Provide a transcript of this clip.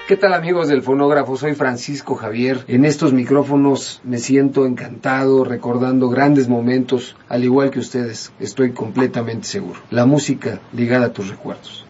¿Qué tal, amigos del fonógrafo? Soy Francisco Javier. En estos micrófonos me siento encantado recordando grandes momentos, al igual que ustedes. Estoy completamente seguro. La música ligada a tus recuerdos.